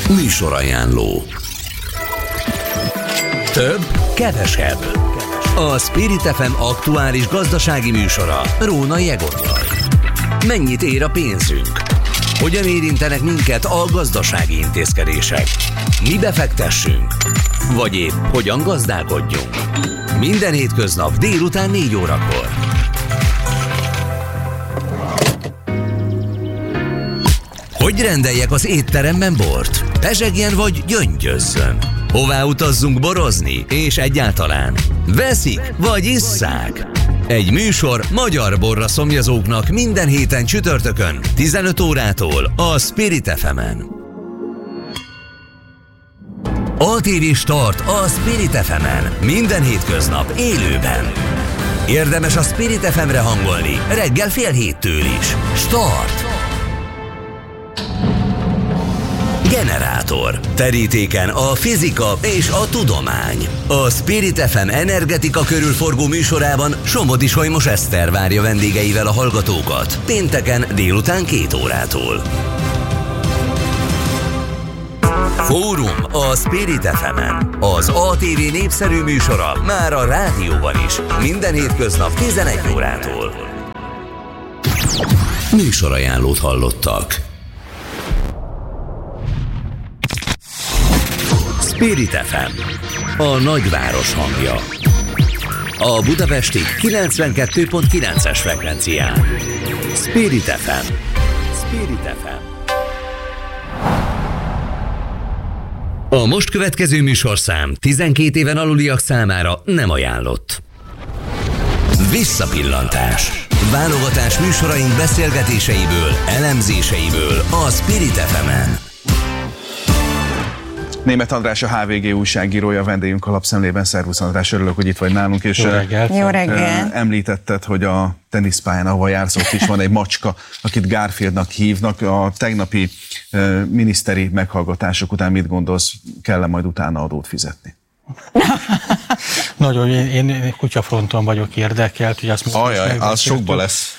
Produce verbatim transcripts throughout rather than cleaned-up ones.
Műsorajánló. Több, kevesebb. A Spirit ef em aktuális gazdasági műsora Rónai Egottal. Mennyit ér a pénzünk? Hogyan érintenek minket a gazdasági intézkedések? Mi befektessünk? Vagy épp hogyan gazdálkodjunk? Minden hétköznap délután négy órakor. Hogy rendeljek az étteremben bort? Pezsegjen vagy gyöngyözzön? Hová utazzunk borozni? És egyáltalán veszik vagy isszák? Egy műsor magyar borra szomjazóknak minden héten csütörtökön tizenöt órától a Spirit ef emen. á té vé Start a Spirit ef emen minden hétköznap élőben. Érdemes a Spirit ef emre hangolni reggel fél héttől is. Start! Generátor. Terítéken a fizika és a tudomány. A Spirit ef em energetika körülforgó műsorában Somodi Solymos Eszter várja vendégeivel a hallgatókat. Pénteken délután két órától. Fórum a Spirit ef emen. Az á té vé népszerű műsora már a rádióban is. Minden hétköznap tizenegy órától. Műsorajánlót hallottak. Spirit ef em, a nagyváros hangja. A budapesti kilencvenkettő pont kilences frekvencián. Spirit ef em. Spirit ef em. A most következő műsorszám tizenkét éven aluliak számára nem ajánlott. Visszapillantás. Válogatás műsoraink beszélgetéseiből, elemzéseiből a Spirit ef emen. Németh András, a há vé gé újságírója, vendégünk a Lapszemlében. Szervusz András, örülök, hogy itt vagy nálunk. És Jó reggelt! Jó reggelt! Említetted, hogy a teniszpályán, ahova jársz, ott is van egy macska, akit Garfieldnak hívnak. A tegnapi uh, miniszteri meghallgatások után mit gondolsz, kell-e majd utána adót fizetni? Nagyon, én, én kutyafronton vagyok érdekelt, hogy azt Ajaj, az sokba lesz.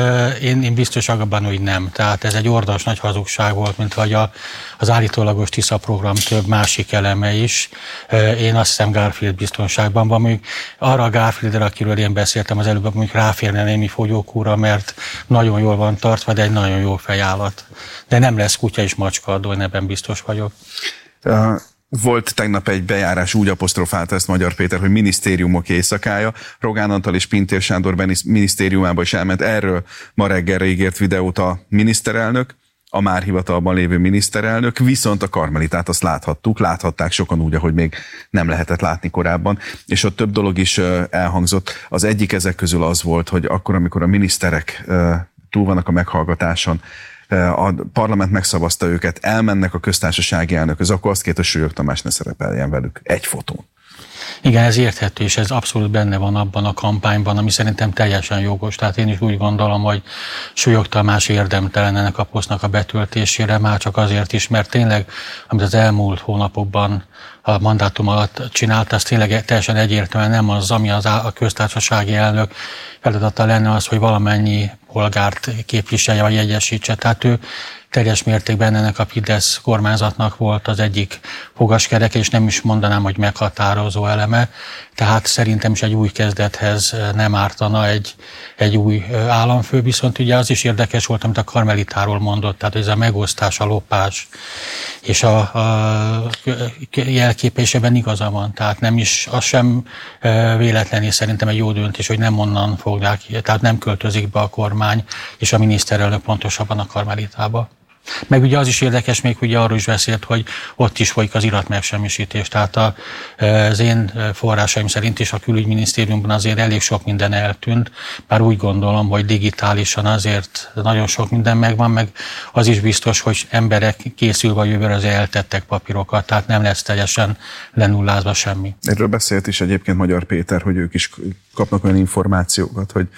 Én, én biztos abban, hogy nem. Tehát ez egy ordas nagy hazugság volt, mint hogy a, az állítólagos Tisza program több másik eleme is. Én azt hiszem Garfield biztonságban van. Mondjuk arra a Garfieldre, akiről én beszéltem az előbb, mondjuk ráférne némi fogyókúra, mert nagyon jól van tartva, de egy nagyon jó fejállat. De nem lesz kutya és macska adó, én ebben biztos vagyok. Uh... Volt tegnap egy bejárás, úgy apostrofálta ezt Magyar Péter, hogy minisztériumok éjszakája. Rogán Antal és Pintér Sándor minisztériumába is elment. Erről ma reggelre ígért videót a miniszterelnök, a már hivatalban lévő miniszterelnök, viszont a Karmelitát azt láthattuk, láthatták sokan úgy, ahogy még nem lehetett látni korábban, és ott több dolog is elhangzott. Az egyik ezek közül az volt, hogy akkor, amikor a miniszterek túl vannak a meghallgatáson, a parlament megszavazta őket, elmennek a köztársasági elnökhöz, akkor azt kérte, hogy Súlyog Tamás ne szerepeljen velük egy fotón. Igen, ez érthető, és ez abszolút benne van abban a kampányban, ami szerintem teljesen jogos. Tehát én is úgy gondolom, hogy Súlyog Tamás érdemtelen ennek a posztnak a betöltésére, már csak azért is, mert tényleg, amit az elmúlt hónapokban a mandátum alatt csinált, az tényleg teljesen egyértelműen nem az, ami az a köztársasági elnök feladata lenne az, hogy valamennyi polgárt képviselje vagy egyesítse. Tehát ő teljes mértékben ennek a Fidesz kormányzatnak volt az egyik fogaskereke, és nem is mondanám, hogy meghatározó eleme. Tehát szerintem is egy új kezdethez nem ártana egy, egy új államfő, viszont ugye az is érdekes volt, amit a Karmelitáról mondott, tehát ez a megosztás, a lopás, és a, a jelképésében igaza van, tehát nem is, az sem véletlenül szerintem egy jó döntés, hogy nem onnan fogják, tehát nem költözik be a kormány, és a miniszterelnök pontosabban a Karmelitába. Meg ugye az is érdekes, még ugye arról is beszélt, hogy ott is folyik az iratmegsemmisítés. Tehát a, az én forrásaim szerint is a külügyminisztériumban azért elég sok minden eltűnt, bár úgy gondolom, hogy digitálisan azért nagyon sok minden megvan, meg az is biztos, hogy emberek készülve a jövőre azért eltettek papírokat, tehát nem lesz teljesen lenullázva semmi. Erről beszélt is egyébként Magyar Péter, hogy ők is kapnak olyan információkat, hogy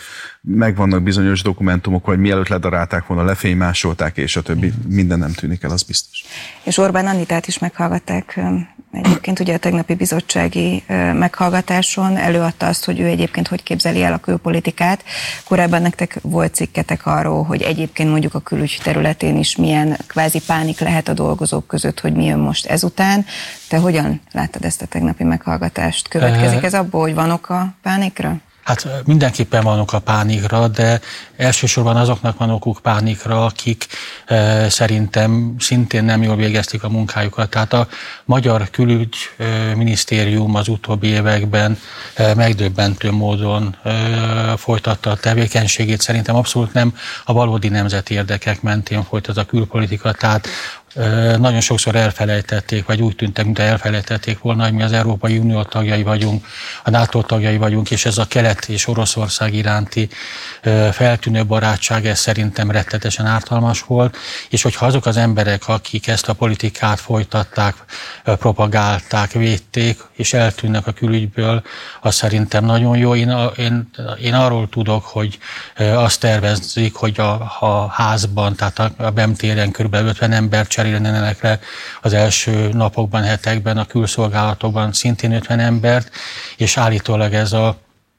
megvannak bizonyos dokumentumok, hogy mielőtt ledarálták volna, lefénymásolták, és a többi, minden nem tűnik el, az biztos. És Orbán Annitát is meghallgatták. Egyébként ugye a tegnapi bizottsági meghallgatáson előadta azt, hogy ő egyébként hogy képzeli el a külpolitikát. Korábban nektek volt cikketek arról, hogy egyébként mondjuk a külügy területén is milyen kvázi pánik lehet a dolgozók között, hogy mi jön most ezután. Te hogyan láttad ezt a tegnapi meghallgatást? Következik ez abból, hogy van ok a pánikra? Hát mindenképpen van ok a pánikra, de elsősorban azoknak van okuk pánikra, akik e, szerintem szintén nem jól végezték a munkájukat. Tehát a Magyar Külügyminisztérium az utóbbi években e, megdöbbentő módon e, folytatta a tevékenységét. Szerintem abszolút nem a valódi nemzeti érdekek mentén folytat a külpolitika, tehát nagyon sokszor elfelejtették, vagy úgy tűntek, mint elfelejtették volna, hogy mi az Európai Unió tagjai vagyunk, a NATO tagjai vagyunk, és ez a Kelet és Oroszország iránti feltűnő barátság, ez szerintem rettetesen ártalmas volt, és hogyha azok az emberek, akik ezt a politikát folytatták, propagálták, védték, és eltűnnek a külügyből, az szerintem nagyon jó. Én, én, én arról tudok, hogy azt tervezik, hogy a, a házban, tehát a, a BEM téren kb. ötven ember cserélnének le az első napokban, hetekben, a külszolgálatokban szintén ötven embert, és állítólag ez a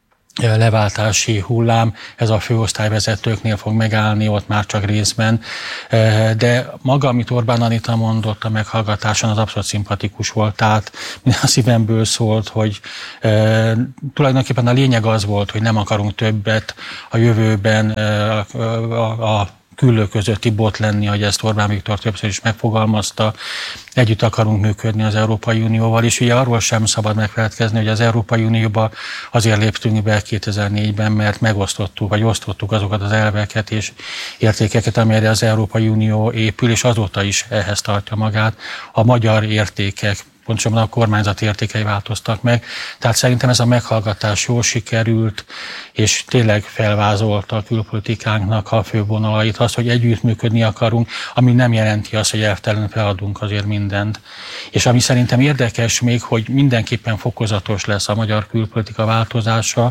leváltási hullám, ez a főosztályvezetőknél fog megállni, ott már csak részben. De maga, amit Orbán Anita mondott a meghallgatáson, az abszolút szimpatikus volt, tehát minden a szívemből szólt, hogy e, tulajdonképpen a lényeg az volt, hogy nem akarunk többet a jövőben e, a, a, a küllő közötti bot lenni, hogy ezt Orbán Viktor többször is megfogalmazta. Együtt akarunk működni az Európai Unióval, és ugye arról sem szabad megfeledkezni, hogy az Európai Unióba azért léptünk be kétezer-négyben, mert megosztottuk, vagy osztottuk azokat az elveket és értékeket, amelyre az Európai Unió épül, és azóta is ehhez tartja magát. A magyar értékek, pontosabban a kormányzat értékei változtak meg. Tehát szerintem ez a meghallgatás jól sikerült, és tényleg felvázolta a külpolitikánknak a fővonalait, az, hogy együttműködni akarunk, ami nem jelenti azt, hogy elvtelenül feladunk azért mindent. És ami szerintem érdekes még, hogy mindenképpen fokozatos lesz a magyar külpolitika változása,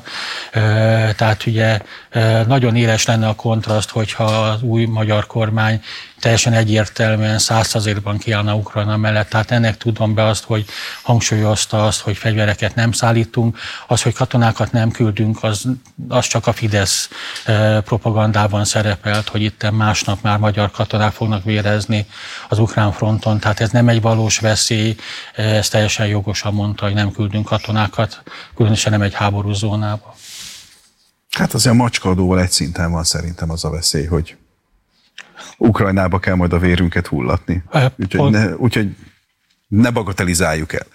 tehát ugye nagyon éles lenne a kontraszt, hogyha az új magyar kormány teljesen egyértelműen száz százalékban kiállna Ukrajna mellett. Tehát ennek tudom be azt, hogy hangsúlyozta azt, hogy fegyvereket nem szállítunk, az, hogy katonákat nem küldünk, az, az csak a Fidesz propagandában szerepelt, hogy itt másnap már magyar katonák fognak vérezni az ukrán fronton. Tehát ez nem egy valós veszély, ez teljesen jogosan mondta, hogy nem küldünk katonákat, különösen nem egy háborús zónába. Hát azért a macskadóval egy szinten van szerintem az a veszély, hogy Ukrajnába kell majd a vérünket hullatni. Úgyhogy ne, úgyhogy ne bagatelizáljuk el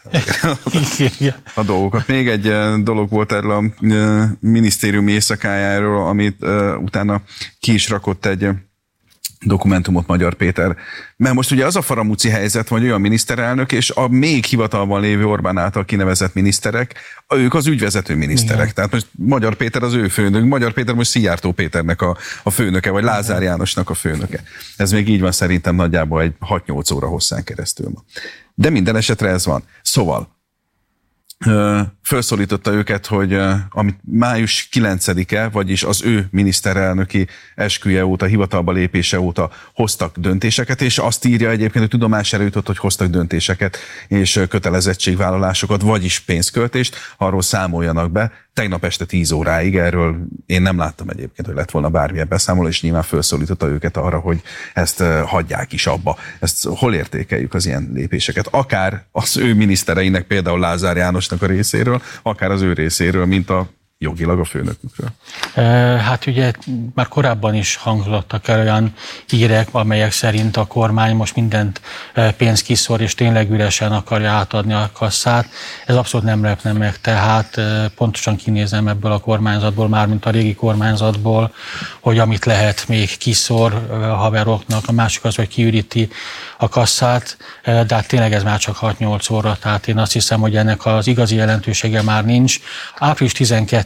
a dolgokat. Még egy dolog volt erről a minisztérium éjszakájáról, amit utána ki is rakott egy dokumentumot Magyar Péter. Mert most ugye az a faramúci helyzet, hogy olyan miniszterelnök, és a még hivatalban lévő Orbán által kinevezett miniszterek, ők az ügyvezető miniszterek. Igen. Tehát most Magyar Péter az ő főnök, Magyar Péter most Szijjártó Péternek a, a főnöke, vagy Lázár Jánosnak a főnöke. Ez még így van szerintem nagyjából egy hat-nyolc óra hosszán keresztül ma. De minden esetre ez van. Szóval felszólította őket, hogy amit május kilencedike, vagyis az ő miniszterelnöki esküje óta, hivatalba lépése óta hoztak döntéseket, és azt írja egyébként, hogy tudomásra jutott, hogy hoztak döntéseket és kötelezettségvállalásokat, vagyis pénzköltést, arról számoljanak be. Tegnap este tíz óráig, erről én nem láttam egyébként, hogy lett volna bármilyen beszámoló, és nyilván felszólította őket arra, hogy ezt hagyják is abba. Ezt hol értékeljük az ilyen lépéseket? Akár az ő minisztereinek, például Lázár Jánosnak a részéről, akár az ő részéről, mint a jogilag a főnökükről. Hát ugye már korábban is hangzottak el olyan hírek, amelyek szerint a kormány most mindent pénzt kiszor, és tényleg üresen akarja átadni a kasszát. Ez abszolút nem lepne meg, tehát pontosan kinézem ebből a kormányzatból, mármint a régi kormányzatból, hogy amit lehet még kiszor a haveroknak, a másik az, hogy kiüríti a kasszát, de hát tényleg ez már csak hat-nyolc óra, tehát én azt hiszem, hogy ennek az igazi jelentősége már nincs. április tizenkettedike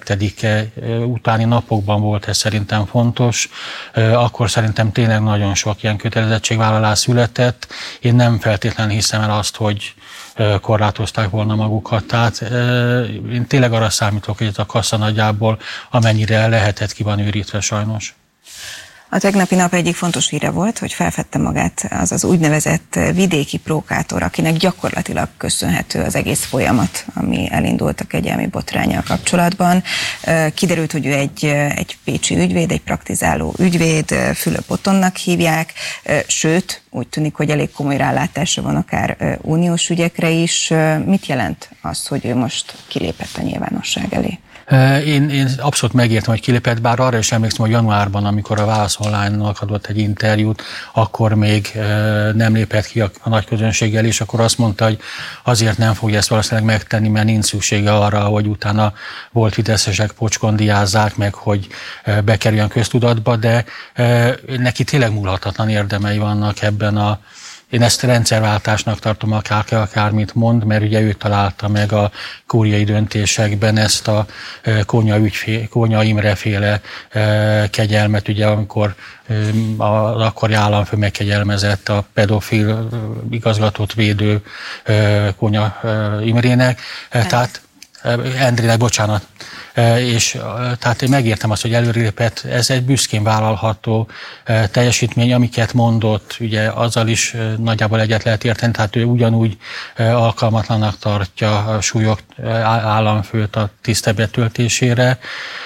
tizenkettedike utáni napokban volt ez szerintem fontos, akkor szerintem tényleg nagyon sok ilyen kötelezettségvállalás született. Én nem feltétlenül hiszem el azt, hogy korlátozták volna magukat. Tehát én tényleg arra számítok, hogy ez a kassa nagyjából amennyire lehetett ki van őrítve sajnos. A tegnapi nap egyik fontos híre volt, hogy felfedte magát az az úgynevezett vidéki prókátor, akinek gyakorlatilag köszönhető az egész folyamat, ami elindult a kegyelmi botránnyal kapcsolatban. Kiderült, hogy ő egy, egy pécsi ügyvéd, egy praktizáló ügyvéd, Fülöp Ottonnak hívják, sőt, úgy tűnik, hogy elég komoly rálátása van akár uniós ügyekre is. Mit jelent az, hogy ő most kilépett a nyilvánosság elé? Én, én abszolút megértem, hogy kilépett, bár arra is emlékszem, hogy januárban, amikor a Válasz Online-nak adott egy interjút, akkor még nem lépett ki a, a nagy közönséggel, és akkor azt mondta, hogy azért nem fogja ezt valószínűleg megtenni, mert nincs szüksége arra, hogy utána volt fideszesek pocskondiázzák meg, hogy bekerüljön köztudatba, de neki tényleg múlhatatlan érdemei vannak ebben a Én ezt rendszerváltásnak tartom, akár, akármit mond, mert ugye ő találta meg a kúriai döntésekben ezt a Kónya, ügyfé, Kónya Imre féle kegyelmet, ugye amikor az akkori államfő megkegyelmezett a pedofil igazgatót védő Kónya Imrének, tehát Endrének, bocsánat. És tehát én megértem azt, hogy előrelépett, ez egy büszkén vállalható teljesítmény, amiket mondott, ugye azzal is nagyjából egyet lehet érteni, tehát ő ugyanúgy alkalmatlannak tartja a súlyok államfőt a tiszte betöltésére,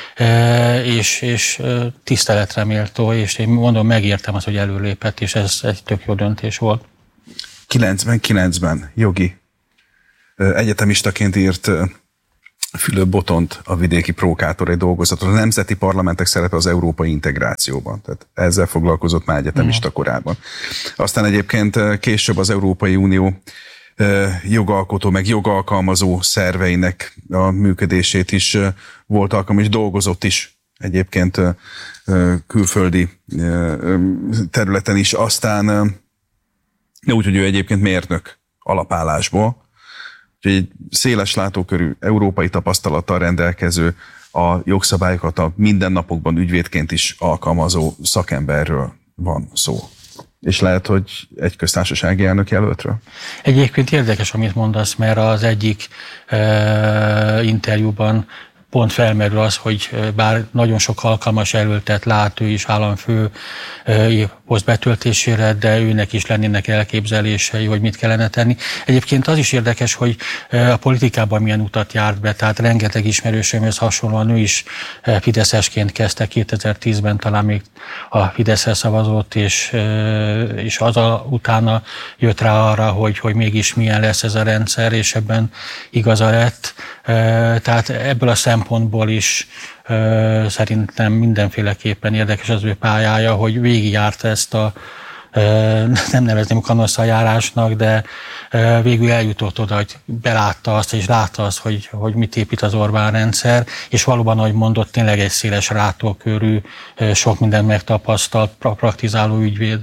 és, és tiszteletre méltó, és én mondom, megértem azt, hogy előrelépett, és ez egy tök jó döntés volt. kilencvenkilencben jogi egyetemistaként írt Fülöp Botont, a vidéki prókátor egy dolgozatot, a nemzeti parlamentek szerepe az európai integrációban. Tehát ezzel foglalkozott már egyetemista korában. Aztán egyébként később az Európai Unió jogalkotó, meg jogalkalmazó szerveinek a működését is volt alkalom, és dolgozott is egyébként külföldi területen is. Aztán úgy, hogy ő egyébként mérnök alapállásból, úgyhogy egy széles látókörű európai tapasztalattal rendelkező, a jogszabályokat a mindennapokban ügyvédként is alkalmazó szakemberről van szó. És lehet, hogy egy köztársasági elnök jelöltről? Egyébként érdekes, amit mondasz, mert az egyik uh, interjúban pont felmerül az, hogy bár nagyon sok alkalmas jelöltet lát ő is államfő poszt betöltésére, de őnek is lennének elképzelései, hogy mit kellene tenni. Egyébként az is érdekes, hogy a politikában milyen utat járt be, tehát rengeteg ismerősömhöz hasonlóan ő is fideszesként kezdte, kétezer-tízben talán még a Fideszre szavazott, és, és az a, utána jött rá arra, hogy, hogy mégis milyen lesz ez a rendszer, és ebben igaza lett. Tehát ebből a szempontból is uh, szerintem mindenféleképpen érdekes az ő pályája, hogy végigjárta ezt a, uh, nem nevezném kanosszajárásnak, de uh, végül eljutott oda, hogy belátta azt, és látta azt, hogy, hogy mit épít az Orbán rendszer, és valóban, ahogy mondott, tényleg egy széles látókörű, uh, sok mindent megtapasztalt, praktizáló ügyvéd.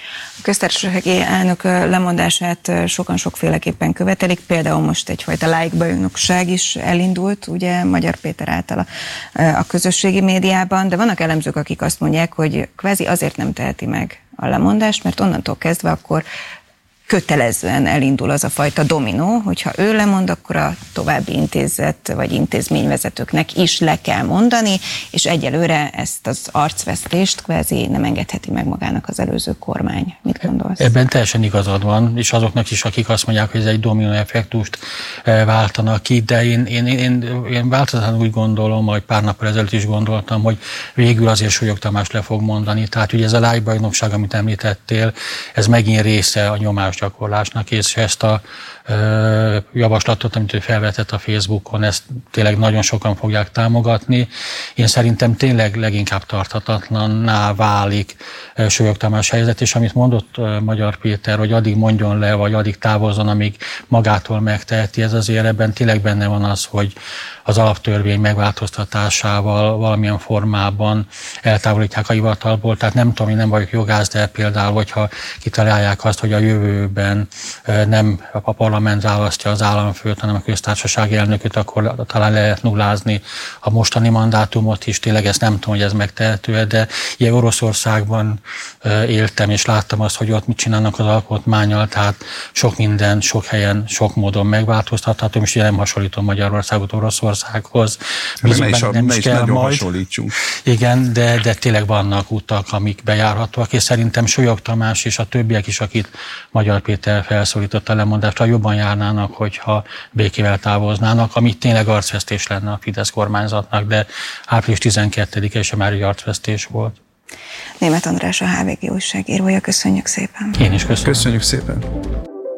A köztársasági elnök lemondását sokan sokféleképpen követelik, például most egyfajta lájkbajnokság is elindult, ugye Magyar Péter által a, a közösségi médiában, de vannak elemzők, akik azt mondják, hogy kvázi azért nem teheti meg a lemondást, mert onnantól kezdve akkor kötelezően elindul az a fajta dominó, hogyha ő lemond, akkor a további intézet vagy intézményvezetőknek is le kell mondani, és egyelőre ezt az arcvesztést kvázi nem engedheti meg magának az előző kormány. Mit gondolsz? Ebben teljesen igazad van, és azoknak is, akik azt mondják, hogy ez egy dominó effektust váltanak ki, de én, én, én, én változatlanul úgy gondolom, hogy pár nappal ezelőtt is gondoltam, hogy végül azért Súlyog Tamás le fog mondani. Tehát ugye ez a lájkbajnokság, amit említettél, ez megint része a nyomás gyakorlásnak, és ezt a ö, javaslatot, amit ő felvetett a Facebookon, ezt tényleg nagyon sokan fogják támogatni. Én szerintem tényleg leginkább tarthatatlanná válik Súlyog Tamás helyzet, és amit mondott ö, Magyar Péter, hogy addig mondjon le, vagy addig távozzon, amíg magától megteheti, ez azért ebben tényleg benne van az, hogy az alaptörvény megváltoztatásával valamilyen formában eltávolítják a hivatalból. Tehát nem tudom, én nem vagyok jogász, de például, hogyha kitalálják azt, hogy a jövő jövőben nem a parlament választja az államfőt, hanem a köztársaság elnököt, akkor talán lehet nullázni a mostani mandátumot is. Tényleg ezt nem tudom, hogy ez megtehető, de ilyen Oroszországban éltem, és láttam azt, hogy ott mit csinálnak az alkotmánnyal, tehát sok minden, sok helyen, sok módon megváltoztatható, és nem hasonlítom Magyarországot Oroszországhoz. Bizony, ne is, a, nem ne is kell nagyon majd. Hasonlítsunk. Igen, de, de tényleg vannak utak, amik bejárhatóak, és szerintem Solyog Tamás és a többiek is, akit Magyar Péter felszólított a lemondásra, jobban járnának, hogyha békével távoznának, ami tényleg arcvesztés lenne a Fidesz kormányzatnak, de április tizenkettedike is már egy arcvesztés volt. Németh András, a há vé gé újságírója, köszönjük szépen. Én is köszönöm. Köszönjük szépen.